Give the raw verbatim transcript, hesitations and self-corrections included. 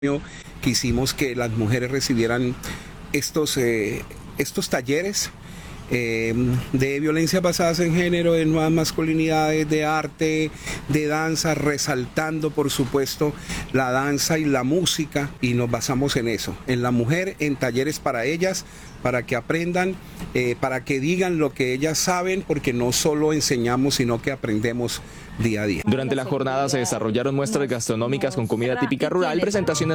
quisimos que las mujeres recibieran estos, eh, estos talleres eh, de violencia basadas en género, de nuevas masculinidades, de arte, de danza, resaltando por supuesto la danza y la música, y nos basamos en eso, en la mujer, en talleres para ellas, para que aprendan, eh, para que digan lo que ellas saben, porque no solo enseñamos, sino que aprendemos día a día. Durante la jornada se desarrollaron muestras gastronómicas con comida típica rural, presentaciones